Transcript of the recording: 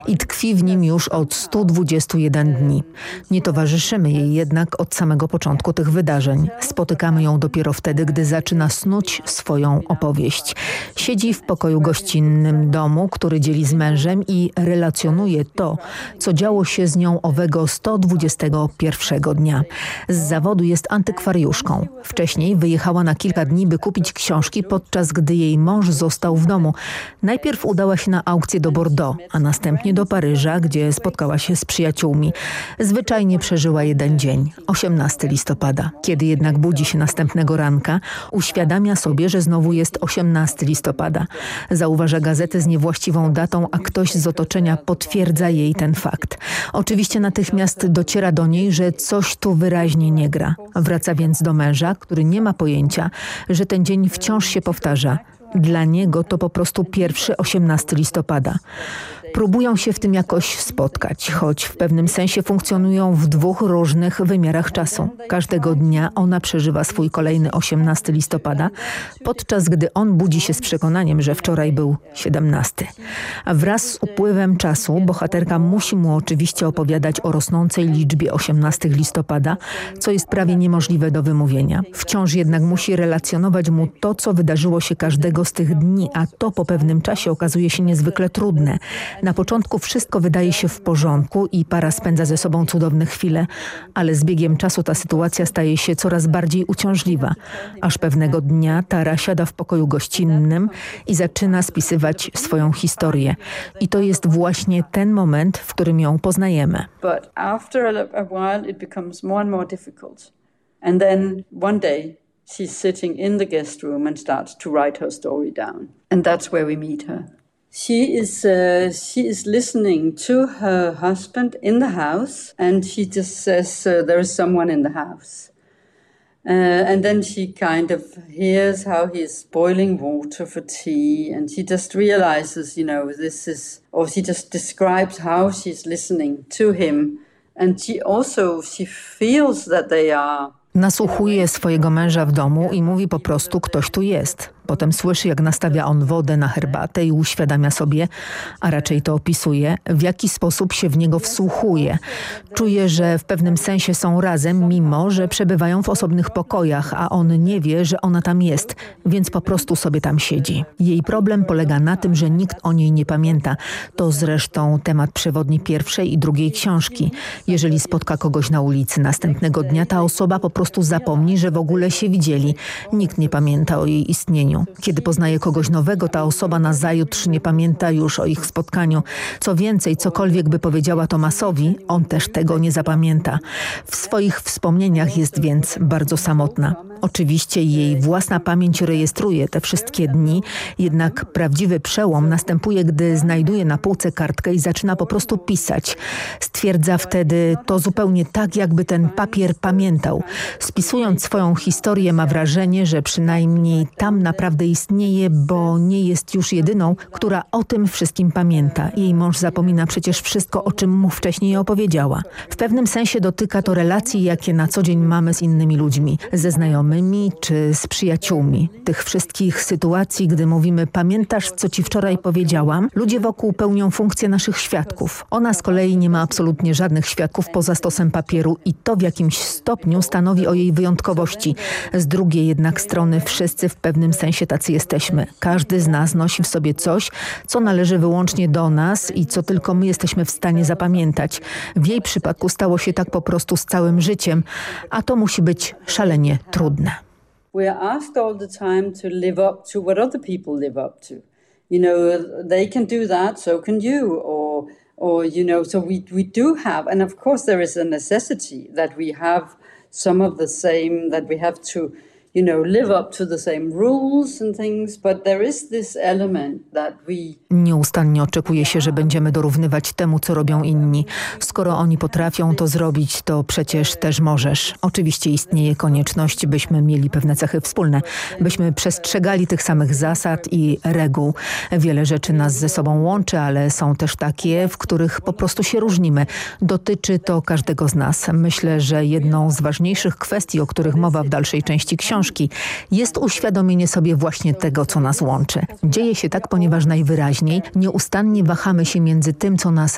i tkwi w nim już od 121 dni. Nie towarzyszymy jej jednak od samego początku tych wydarzeń. Spotykamy ją dopiero wtedy, gdy zaczyna snuć swoją opowieść. Siedzi w pokoju gościnnym domu, który dzieli z mężem i relacjonuje to, co działo się z nią owego 121 dnia. Z zawodu jest antykwariuszką. Wcześniej wyjechała na kilka dni, by kupić książki, podczas gdy jej mąż został w domu. Najpierw udała się na aukcję do Bordeaux, a następnie do Paryża, gdzie spotkała się z przyjaciółmi. Zwyczajnie przeżyła jeden dzień, 18 listopada. Kiedy jednak budzi się następnego ranka, uświadamia sobie, że znowu jest 18 listopada. Zauważa gazetę z niewłaściwą datą, a ktoś z otoczenia potwierdza jej ten fakt. Oczywiście natychmiast dociera do niej, że coś tu wyraźnie nie gra. Wraca więc do męża, który nie ma pojęcia, że ten dzień wciąż się powtarza. Dla niego to po prostu pierwszy 18 listopada. Próbują się w tym jakoś spotkać, choć w pewnym sensie funkcjonują w dwóch różnych wymiarach czasu. Każdego dnia ona przeżywa swój kolejny 18 listopada, podczas gdy on budzi się z przekonaniem, że wczoraj był 17. A wraz z upływem czasu bohaterka musi mu oczywiście opowiadać o rosnącej liczbie 18 listopada, co jest prawie niemożliwe do wymówienia. Wciąż jednak musi relacjonować mu to, co wydarzyło się każdego z tych dni, a to po pewnym czasie okazuje się niezwykle trudne. Na początku wszystko wydaje się w porządku i para spędza ze sobą cudowne chwile, ale z biegiem czasu ta sytuacja staje się coraz bardziej uciążliwa. Aż pewnego dnia Tara siada w pokoju gościnnym i zaczyna spisywać swoją historię. I to jest właśnie ten moment, w którym ją poznajemy. But after a while it becomes more and more difficult. And then one day she's sitting in the guest room and starts to write her story down. And that's where we meet her. She is listening to her husband in the house, and she just says there is someone in the house. And then she kind of hears how he's boiling water for tea, and she just realizes, or she just describes how she's listening to him. And she feels that they are. Nasłuchuje swojego męża w domu i mówi po prostu: ktoś tu jest. Potem słyszy, jak nastawia on wodę na herbatę i uświadamia sobie, a raczej to opisuje, w jaki sposób się w niego wsłuchuje. Czuje, że w pewnym sensie są razem, mimo że przebywają w osobnych pokojach, a on nie wie, że ona tam jest, więc po prostu sobie tam siedzi. Jej problem polega na tym, że nikt o niej nie pamięta. To zresztą temat przewodni pierwszej i drugiej książki. Jeżeli spotka kogoś na ulicy następnego dnia, ta osoba po prostu zapomni, że w ogóle się widzieli. Nikt nie pamięta o jej istnieniu. Kiedy poznaje kogoś nowego, ta osoba nazajutrz nie pamięta już o ich spotkaniu. Co więcej, cokolwiek by powiedziała Thomasowi, on też tego nie zapamięta. W swoich wspomnieniach jest więc bardzo samotna. Oczywiście jej własna pamięć rejestruje te wszystkie dni, jednak prawdziwy przełom następuje, gdy znajduje na półce kartkę i zaczyna po prostu pisać. Stwierdza wtedy to zupełnie tak, jakby ten papier pamiętał. Spisując swoją historię, ma wrażenie, że przynajmniej tam naprawdę istnieje, bo nie jest już jedyną, która o tym wszystkim pamięta. Jej mąż zapomina przecież wszystko, o czym mu wcześniej opowiedziała. W pewnym sensie dotyka to relacji, jakie na co dzień mamy z innymi ludźmi, ze znajomymi czy z przyjaciółmi. Tych wszystkich sytuacji, gdy mówimy: pamiętasz, co ci wczoraj powiedziałam? Ludzie wokół pełnią funkcję naszych świadków. Ona z kolei nie ma absolutnie żadnych świadków poza stosem papieru i to w jakimś stopniu stanowi o jej wyjątkowości. Z drugiej jednak strony wszyscy w pewnym sensie tacy jesteśmy. Każdy z nas nosi w sobie coś, co należy wyłącznie do nas i co tylko my jesteśmy w stanie zapamiętać. W jej przypadku stało się tak po prostu z całym życiem, a to musi być szalenie trudne. We are asked all the time to live up to what other people live up to. They can do that, so can you. So we do have, and of course there is a necessity that we have some of the same, that we have to live up to the same rules and things, but there is this element that we... Nieustannie oczekuje się, że będziemy dorównywać temu, co robią inni. Skoro oni potrafią to zrobić, to przecież też możesz. Oczywiście istnieje konieczność, byśmy mieli pewne cechy wspólne, byśmy przestrzegali tych samych zasad i reguł. Wiele rzeczy nas ze sobą łączy, ale są też takie, w których po prostu się różnimy. Dotyczy to każdego z nas. Myślę, że jedną z ważniejszych kwestii, o których mowa w dalszej części książki, jest uświadomienie sobie właśnie tego, co nas łączy. Dzieje się tak, ponieważ najwyraźniej nieustannie wahamy się między tym, co nas